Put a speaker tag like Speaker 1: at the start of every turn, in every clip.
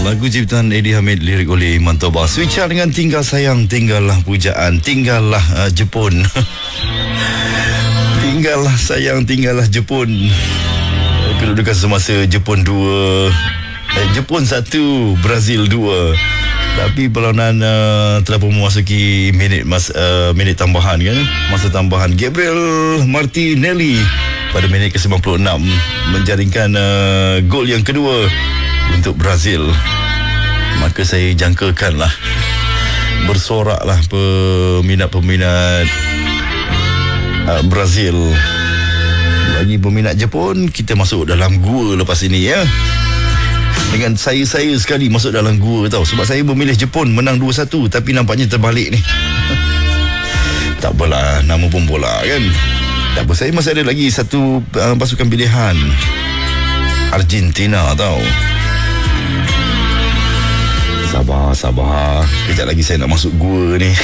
Speaker 1: Lagu ciptaan Eddie Hamid, lirik oleh Iman Toba. Switcha dengan Tinggal Sayang, Tinggallah Pujaan, Tinggallah Jepun. Tinggallah sayang, tinggallah Jepun. Kedudukan semasa Jepun 2, Jepun 1, Brazil 2. Tapi perlawanan telah pun memasuki minit tambahan kan. Masa tambahan, Gabriel Martinelli pada minit ke-96 menjaringkan gol yang kedua untuk Brazil. Maka saya jangkakanlah, bersoraklah peminat-peminat Brazil. Bagi peminat Jepun, kita masuk dalam gua lepas ini ya. Dengan saya sekali masuk dalam gua tau. Sebab saya memilih Jepun menang 2-1, tapi nampaknya terbalik ni. Tak apalah, nama pun bola kan. Tak apa, saya masih ada lagi satu pasukan pilihan, Argentina tau. Sabar. Kejap lagi saya nak masuk gua ni.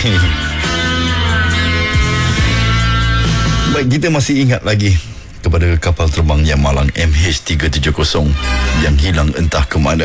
Speaker 1: Baik, kita masih ingat lagi kepada kapal terbang yang malang MH370 yang hilang entah ke mana.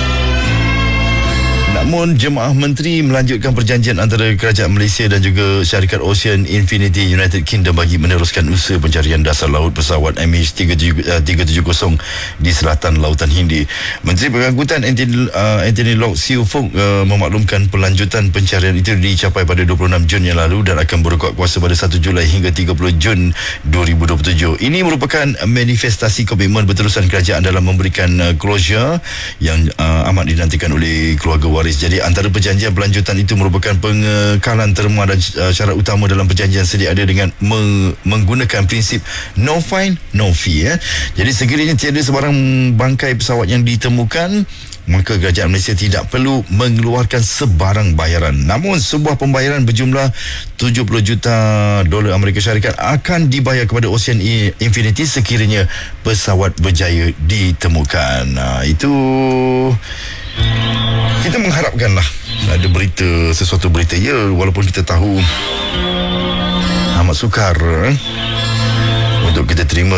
Speaker 1: Namun jemaah menteri melanjutkan perjanjian antara kerajaan Malaysia dan juga syarikat Ocean Infinity United Kingdom bagi meneruskan usaha pencarian dasar laut pesawat MH370 di selatan Lautan Hindi. Menteri Pengangkutan Anthony Loke Siu Fook memaklumkan pelanjutan pencarian itu dicapai pada 26 Jun yang lalu dan akan berkuat kuasa pada 1 Julai hingga 30 Jun 2027. Ini merupakan manifestasi komitmen berterusan kerajaan dalam memberikan closure yang amat dinantikan oleh keluarga waris. Jadi antara perjanjian pelanjutan itu merupakan pengekalan terma dan syarat utama dalam perjanjian sedia ada dengan menggunakan prinsip no fine, no fee ya. Jadi sekiranya tiada sebarang bangkai pesawat yang ditemukan, maka kerajaan Malaysia tidak perlu mengeluarkan sebarang bayaran. Namun sebuah pembayaran berjumlah 70 juta dolar Amerika Syarikat akan dibayar kepada Ocean Infinity sekiranya pesawat berjaya ditemukan. Itu kita mengharapkanlah ada sesuatu berita ya, walaupun kita tahu amat sukar untuk kita terima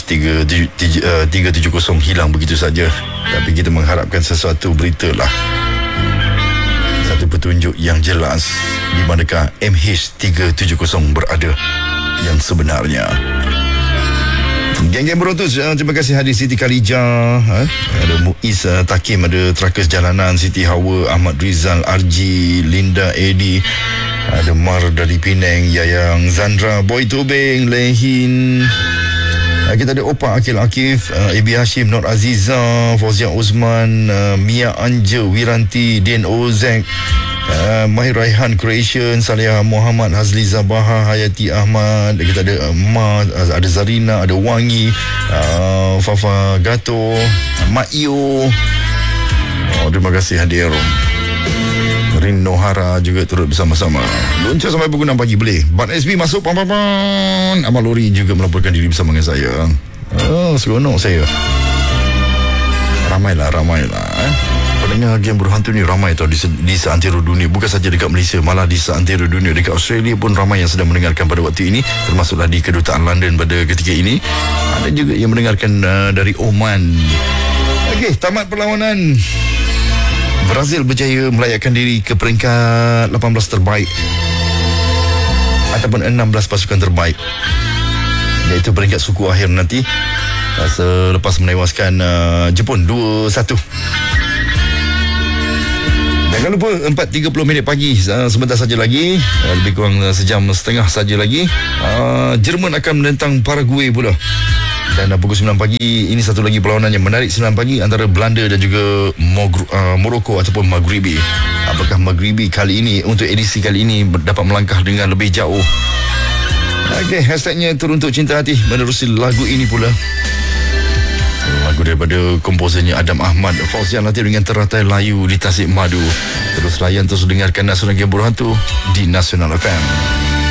Speaker 1: MH370 hilang begitu saja. Tapi kita mengharapkan sesuatu berita lah, satu petunjuk yang jelas di manakah MH370 berada yang sebenarnya. Geng-geng Berotus, terima kasih hadir Siti Khalijah, ada Muiz Takim, ada Trakas Jalanan, Siti Hawa, Ahmad Rizal, Arji, Linda Edi, ada Mar dari Penang, Yayang Zandra, Boy Tobing, Lehin, kita ada Opa Akil Akif, Ebi Hashim, Nur Aziza, Fauzia Osman, Mia Anja, Wiranti, Din Ozek, Mahir Raihan Creation, Salihah Muhammad, Hazli Zabaha, Hayati Ahmad, kita ada ada Zarina, ada Wangi, Fafa Gato, Mak Iyo. Terima kasih hadir. Rin Nohara juga turut bersama-sama. Luncur sampai pukul 6 pagi boleh. Bat SB masuk pam-pam-pam. Amal Lori juga melaporkan diri bersama dengan saya. Seronok saya. Ramailah pendengar Game Berhantu ni ramai tau di seantero dunia. Bukan saja dekat Malaysia, malah di seantero dunia. Dekat Australia pun ramai yang sedang mendengarkan pada waktu ini, termasuklah di kedutaan London pada ketika ini. Ada juga yang mendengarkan dari Oman. Okey, tamat perlawanan. Brazil berjaya melayakkan diri ke peringkat 18 terbaik ataupun 16 pasukan terbaik, iaitu peringkat suku akhir nanti selepas menewaskan Jepun 2-1. Jangan lupa 4.30 minit pagi, sebentar saja lagi, lebih kurang sejam setengah saja lagi, Jerman akan menentang Paraguay pula. Dan pukul 9 pagi, ini satu lagi perlawanan yang menarik, 9 pagi antara Belanda dan juga Morocco ataupun Maghribi. Apakah Maghribi kali ini, untuk edisi kali ini, dapat melangkah dengan lebih jauh? Okey, hashtagnya Teruntuk Cinta Hati menerusi lagu ini pula. Lagu daripada komposernya Adam Ahmad, Fauzian Latif dengan Teratai Layu di Tasik Madu. Terus layan, terus dengarkan Nasional Game Berhantu di Nasional FM.